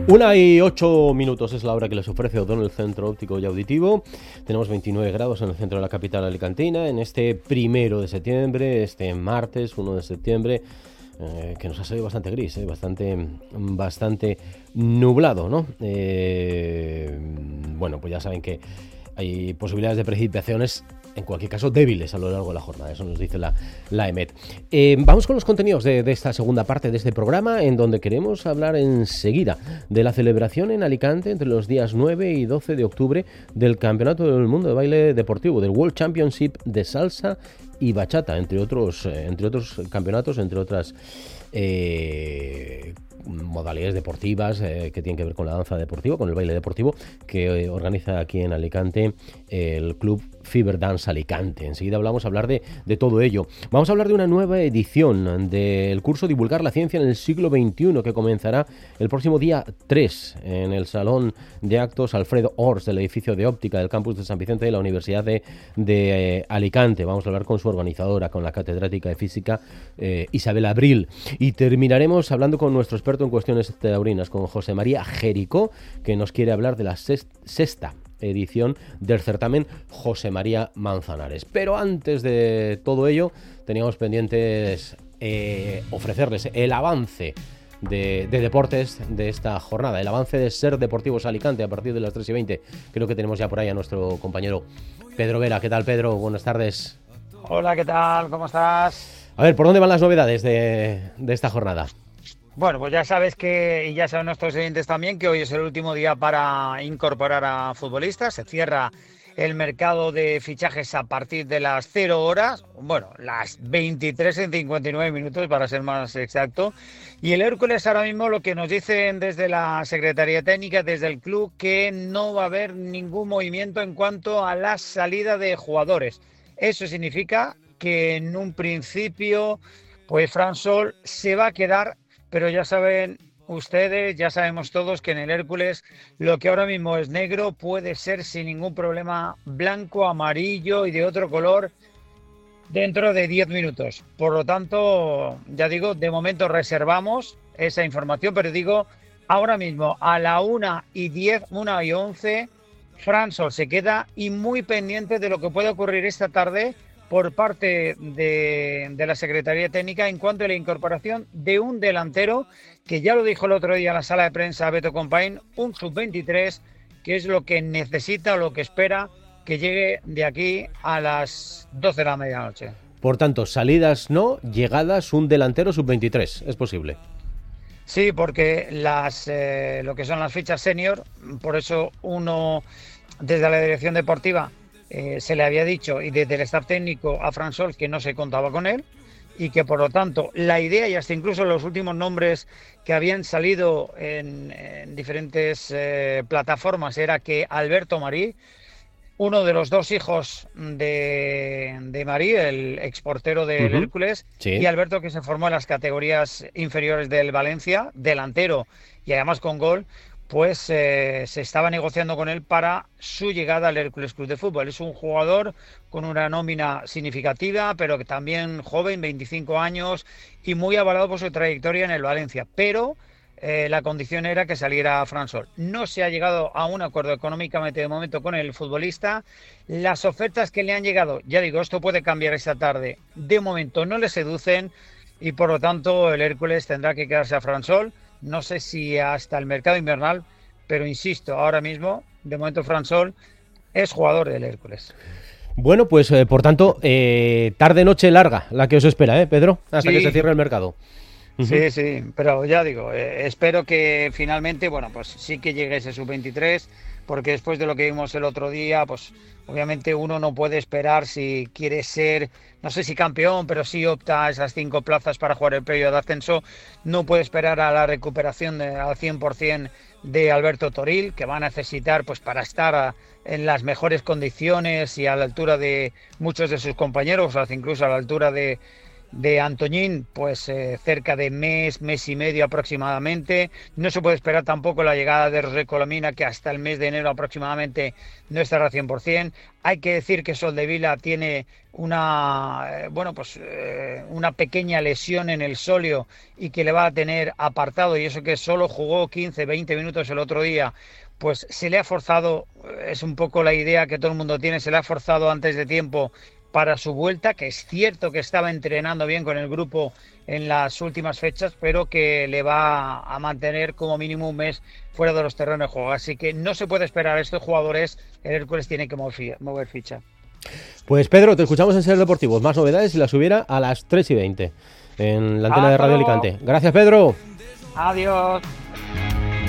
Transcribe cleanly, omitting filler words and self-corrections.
1:08 es la hora que les ofrece O'Donnell Centro Óptico y Auditivo. Tenemos 29 grados en el centro de la capital alicantina en este 1 de septiembre, este martes 1 de septiembre, que nos ha salido bastante gris, bastante nublado, ¿no? Bueno, pues ya saben que hay posibilidades de precipitaciones, en cualquier caso débiles a lo largo de la jornada, eso nos dice la EMET. Vamos con los contenidos de esta segunda parte de este programa, en donde queremos hablar enseguida de la celebración en Alicante entre los días 9 y 12 de octubre del Campeonato del Mundo de Baile Deportivo, del World Championship de Salsa y Bachata, entre otros campeonatos, entre otras modalidades deportivas que tienen que ver con la danza deportiva, con el baile deportivo, que organiza aquí en Alicante el Club Fever Dance Alicante. Enseguida vamos a hablar de todo ello. Vamos a hablar de una nueva edición del curso Divulgar la Ciencia en el Siglo XXI, que comenzará el próximo día 3 en el Salón de Actos Alfredo Ors del edificio de óptica del campus de San Vicente de la Universidad de Alicante. Vamos a hablar con su organizadora, con la catedrática de física Isabel Abril. Y terminaremos hablando con nuestro experto en cuestiones taurinas, con José María Jericó, que nos quiere hablar de la sexta edición del certamen José María Manzanares. Pero antes de todo ello, teníamos pendientes ofrecerles el avance de deportes de esta jornada, el avance de Ser Deportivos Alicante a partir de las 3:20. Creo que tenemos ya por ahí a nuestro compañero Pedro Vera. ¿Qué tal, Pedro? Buenas tardes. Hola, ¿qué tal? ¿Cómo estás? A ver, ¿por dónde van las novedades de esta jornada? Bueno, pues ya sabes y ya saben nuestros oyentes también, que hoy es el último día para incorporar a futbolistas. Se cierra el mercado de fichajes a partir de las 0 horas, bueno, las 23:59 para ser más exacto. Y el Hércules ahora mismo lo que nos dicen desde la Secretaría Técnica, desde el club, que no va a haber ningún movimiento en cuanto a la salida de jugadores. Eso significa que en un principio, pues Fran Sol se va a quedar. Pero ya saben ustedes, ya sabemos todos que en el Hércules lo que ahora mismo es negro puede ser sin ningún problema blanco, amarillo y de otro color dentro de 10 minutos. Por lo tanto, ya digo, de momento reservamos esa información, pero digo, ahora mismo a la 1:10, 1:11, Fran Sol se queda y muy pendiente de lo que puede ocurrir esta tarde por parte de la Secretaría Técnica en cuanto a la incorporación de un delantero, que ya lo dijo el otro día en la sala de prensa Beto Compain, un sub-23, que es lo que necesita o lo que espera que llegue de aquí a las 12 de la medianoche. Por tanto, salidas no, llegadas un delantero sub-23, ¿es posible? Sí, porque lo que son las fichas senior, por eso uno desde la dirección deportiva se le había dicho, y desde el staff técnico a Fran Sol, que no se contaba con él y que por lo tanto la idea, y hasta incluso los últimos nombres que habían salido en diferentes plataformas, era que Alberto Marí, uno de los dos hijos de Marí, el exportero del Hércules, sí, y Alberto, que se formó en las categorías inferiores del Valencia, delantero y además con gol, pues se estaba negociando con él para su llegada al Hércules Club de Fútbol. Es un jugador con una nómina significativa, pero que también joven, 25 años, y muy avalado por su trayectoria en el Valencia. Pero la condición era que saliera Fran Sol. No se ha llegado a un acuerdo económicamente de momento con el futbolista. Las ofertas que le han llegado, ya digo, esto puede cambiar esta tarde, de momento no le seducen, y por lo tanto el Hércules tendrá que quedarse a Fran Sol. No sé si hasta el mercado invernal, pero insisto, ahora mismo, de momento Fran Sol es jugador del Hércules. Bueno, pues por tanto, tarde-noche larga la que os espera, Pedro, hasta que se cierre el mercado. Sí, sí, pero ya digo, espero que finalmente, bueno, pues sí que llegue ese sub-23, porque después de lo que vimos el otro día, pues obviamente uno no puede esperar, si quiere ser, no sé si campeón, pero sí opta a esas 5 plazas para jugar el periodo de ascenso, no puede esperar a la recuperación al 100% de Alberto Toril, que va a necesitar pues para estar en las mejores condiciones y a la altura de muchos de sus compañeros, o incluso a la altura de de Antoñín, pues cerca de mes y medio aproximadamente. No se puede esperar tampoco la llegada de Roger Colomina, que hasta el mes de enero aproximadamente no estará al 100%. Hay que decir que Soldevila tiene una pequeña lesión en el sóleo y que le va a tener apartado, y eso que solo jugó 15-20 minutos el otro día. Pues se le ha forzado, es un poco la idea que todo el mundo tiene, se le ha forzado antes de tiempo para su vuelta, que es cierto que estaba entrenando bien con el grupo en las últimas fechas, pero que le va a mantener como mínimo un mes fuera de los terrenos de juego. Así que no se puede esperar a estos jugadores, el Hércules tiene que mover ficha. Pues Pedro, te escuchamos en Ser Deportivos. Más novedades si las hubiera a las 3:20 en la antena de Radio Alicante. Gracias, Pedro. Adiós.